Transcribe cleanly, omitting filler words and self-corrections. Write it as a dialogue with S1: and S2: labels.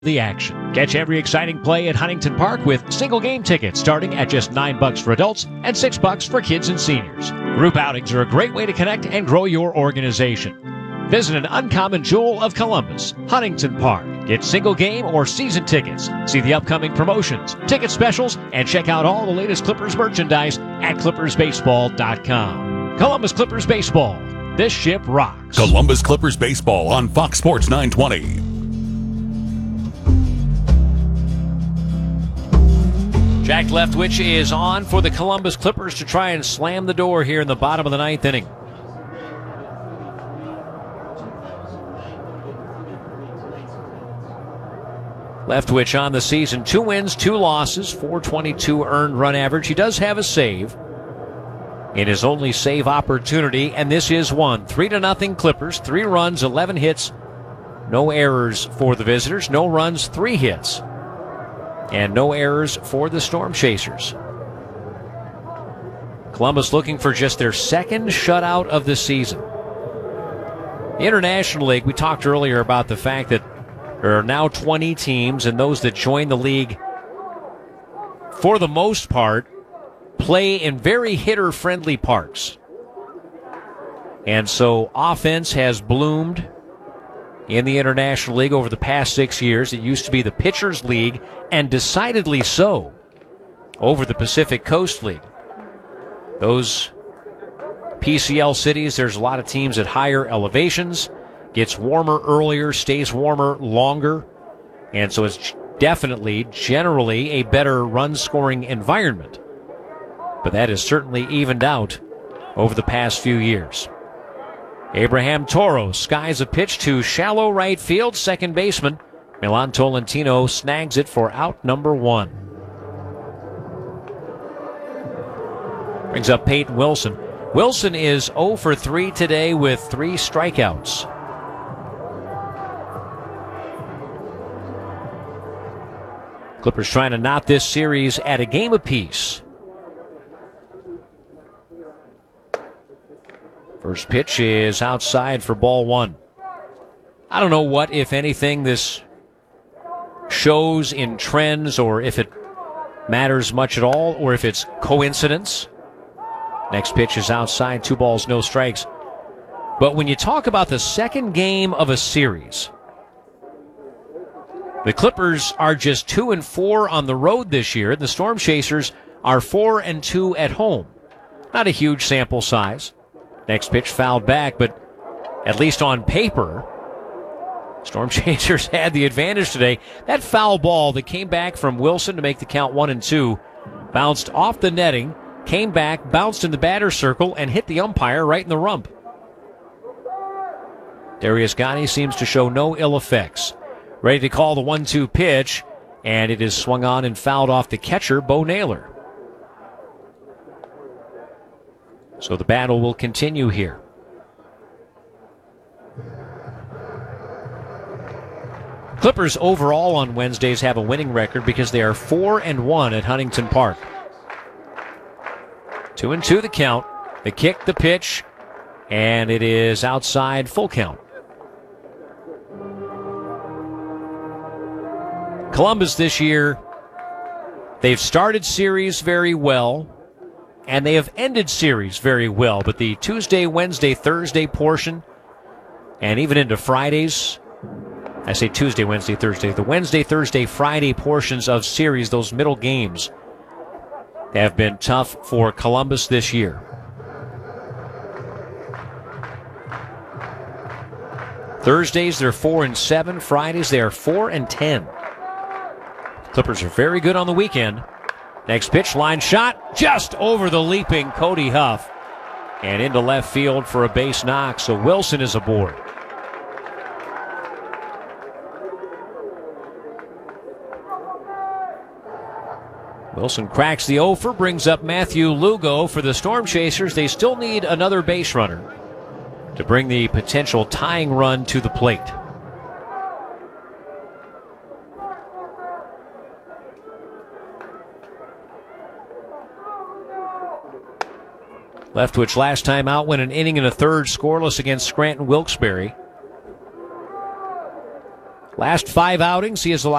S1: the action. Catch every exciting play at Huntington Park with single game tickets starting at just $9 for adults and $6 for kids and seniors. Group outings are a great way to connect and grow your organization. Visit an uncommon jewel of Columbus, Huntington Park. Get single game or season tickets. See the upcoming promotions, ticket specials, and check out all the latest Clippers merchandise at ClippersBaseball.com. Columbus Clippers Baseball. This ship rocks.
S2: Columbus Clippers Baseball on Fox Sports 920.
S1: Jack Leftwich is on for the Columbus Clippers to try and slam the door here in the bottom of the ninth inning. Leftwich on the season, 2 wins, 2 losses, .422 earned run average. He does have a save in his only save opportunity, and this is one. 3-0 Clippers, 3 runs, 11 hits, no errors for the visitors, no runs, 3 hits. And no errors for the Storm Chasers. Columbus looking for just their second shutout of the season. The International League, we talked earlier about the fact that there are now 20 teams, and those that join the league, for the most part, play in very hitter-friendly parks. And so offense has bloomed in the International League over the past 6 years. It used to be the Pitchers League, and decidedly so over the Pacific Coast League. Those PCL cities, there's a lot of teams at higher elevations, gets warmer earlier, stays warmer longer, and so it's definitely, generally, a better run-scoring environment. But that has certainly evened out over the past few years. Abraham Toro skies a pitch to shallow right field. Second baseman Milan Tolentino snags it for out number 1. Brings up Peyton Wilson. Wilson is 0 for 3 today with 3 strikeouts. Clippers trying to knot this series at a game apiece. First pitch is outside for ball 1. I don't know what, if anything, this shows in trends, or if it matters much at all, or if it's coincidence. Next pitch is outside, 2 balls, no strikes. But when you talk about the second game of a series, the Clippers are just 2-4 on the road this year. The Storm Chasers are 4-2 at home. Not a huge sample size. Next pitch fouled back, but at least on paper, Storm Chasers had the advantage today. That foul ball that came back from Wilson to make the count 1-2 bounced off the netting, came back, bounced in the batter's circle, and hit the umpire right in the rump. Darius Gotti seems to show no ill effects. Ready to call the 1-2 pitch, and it is swung on and fouled off the catcher, Bo Naylor. So the battle will continue here. Clippers overall on Wednesdays have a winning record because they are 4-1 at Huntington Park. 2-2 the count. The kick, the pitch, and it is outside, full count. Columbus this year, they've started series very well, and they have ended series very well. But the Tuesday, Wednesday, Thursday portion, and even into Fridays, I say Tuesday, Wednesday, Thursday, the Wednesday, Thursday, Friday portions of series, those middle games, have been tough for Columbus this year. Thursdays, they're 4-7. Fridays, they are 4-10. Clippers are very good on the weekend. Next pitch, line shot, just over the leaping Cody Huff, and into left field for a base knock, so Wilson is aboard. Wilson cracks the offer, brings up Matthew Lugo for the Storm Chasers. They still need another base runner to bring the potential tying run to the plate. Leftwich last time out went an inning and a third scoreless against Scranton Wilkes-Barre. Last 5 outings, he has allowed